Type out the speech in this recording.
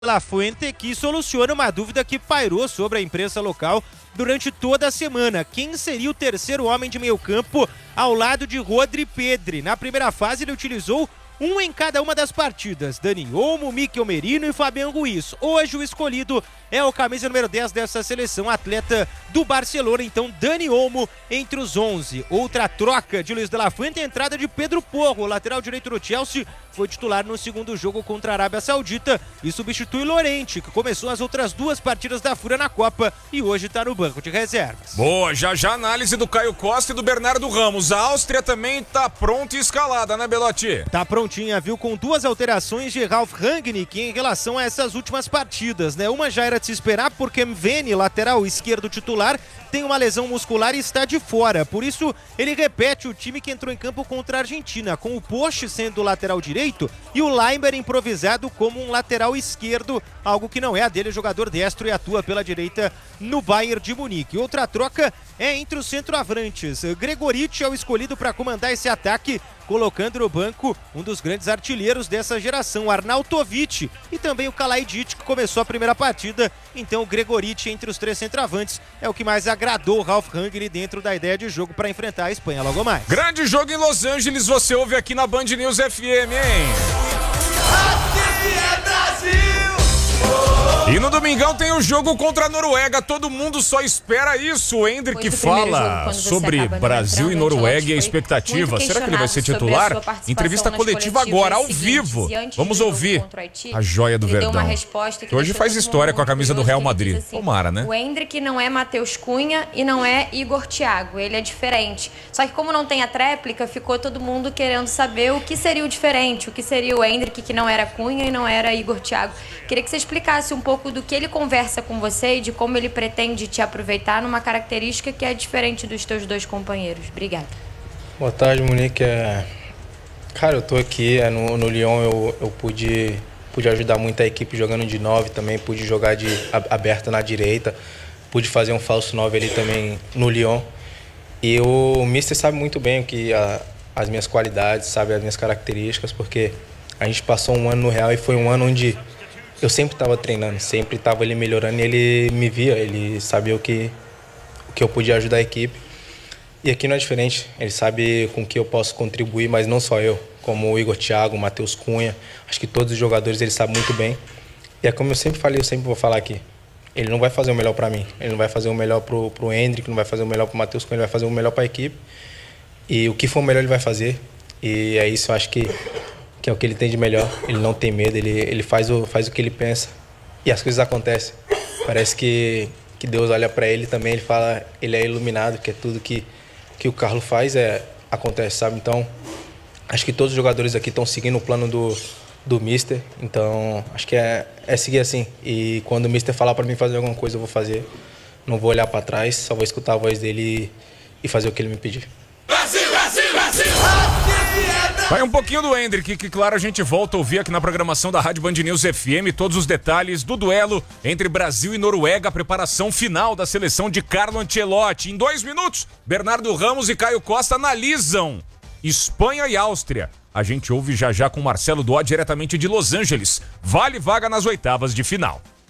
La Fuente, que soluciona uma dúvida que pairou sobre a imprensa local durante toda a semana. Quem seria o terceiro homem de meio campo ao lado de Rodri Pedri? Na primeira fase ele utilizou um em cada uma das partidas, Dani Olmo, Mikel Merino e Fabián Ruiz. Hoje o escolhido é o camisa número 10 dessa seleção, atleta do Barcelona, então Dani Olmo entre os 11. Outra troca de Luis de la Fuente, a entrada de Pedro Porro, lateral direito do Chelsea, foi titular no segundo jogo contra a Arábia Saudita e substitui Llorente, que começou as outras duas partidas da Fúria na Copa e hoje está no banco de reservas. Boa, já análise do Caio Costa e do Bernardo Ramos. A Áustria também está pronta e escalada, né, Belotti? Tá prontinha, viu? Com duas alterações de Ralf Rangnick em relação a essas últimas partidas, né? Uma já era de se esperar porque Mveni, lateral esquerdo titular, tem uma lesão muscular e está de fora. Por isso, ele repete o time que entrou em campo contra a Argentina, com o Poche sendo o lateral direito e o Leimer improvisado como um lateral esquerdo, algo que não é a dele, jogador destro e atua pela direita no Bayern de Munique. Outra troca é entre os centroavantes. Gregoritsch é o escolhido para comandar esse ataque, colocando no banco um dos grandes artilheiros dessa geração, Arnautovic, e também o Kalajdzic, que começou a primeira partida. Então o Gregoritsch entre os três centroavantes é o que mais agradou o Ralf Rangnick dentro da ideia de jogo para enfrentar a Espanha logo mais. Grande jogo em Los Angeles, você ouve aqui na Band News FM, hein? Aqui é Brasil! E no domingão tem o jogo contra a Noruega, todo mundo só espera isso. O Endrick fala sobre Brasil e Noruega e a expectativa. Será que ele vai ser titular? Entrevista coletiva agora, ao vivo. Vamos ouvir a joia do Verdão, que hoje faz história com a camisa do Real Madrid. Assim, Tomara, né? O Endrick não é Matheus Cunha e não é Igor Thiago, ele é diferente. Só que como não tem a tréplica, ficou todo mundo querendo saber o que seria o diferente, o que seria o Endrick que não era Cunha e não era Igor Thiago. Queria que você explicasse um pouco do que ele conversa com você e de como ele pretende te aproveitar numa característica que é diferente dos teus dois companheiros. Obrigada. Boa tarde, Monique. Cara, eu tô aqui no Lyon, eu pude ajudar muito a equipe jogando de 9 também, pude jogar de aberta na direita, pude fazer um falso 9 ali também no Lyon. E o Mister sabe muito bem as minhas qualidades, sabe as minhas características, porque a gente passou um ano no Real e foi um ano onde eu sempre estava treinando, sempre estava ali melhorando e ele me via, ele sabia o que eu podia ajudar a equipe. E aqui não é diferente, ele sabe com que eu posso contribuir, mas não só eu, como o Igor Thiago, o Matheus Cunha, acho que todos os jogadores ele sabe muito bem. E é como eu sempre falei, eu sempre vou falar aqui, ele não vai fazer o melhor para mim, ele não vai fazer o melhor pro Endrick, não vai fazer o melhor pro Matheus Cunha, ele vai fazer o melhor para a equipe. E o que for o melhor ele vai fazer, e é isso, eu acho que é o que ele tem de melhor. Ele não tem medo, ele faz o que ele pensa e as coisas acontecem. Parece que Deus olha para ele também, ele fala, ele é iluminado, que é tudo que o Carlos faz acontece, sabe? Então, acho que todos os jogadores aqui estão seguindo o plano do Mister, então acho que é seguir assim. E quando o Mister falar para mim fazer alguma coisa, eu vou fazer. Não vou olhar para trás, só vou escutar a voz dele e fazer o que ele me pedir. Brasil, Brasil, Brasil! Vai um pouquinho do Endrick, que claro a gente volta a ouvir aqui na programação da Rádio Band News FM todos os detalhes do duelo entre Brasil e Noruega, a preparação final da seleção de Carlo Ancelotti. Em 2 minutos, Bernardo Ramos e Caio Costa analisam Espanha e Áustria. A gente ouve já com Marcelo Doá diretamente de Los Angeles. Vale vaga nas oitavas de final.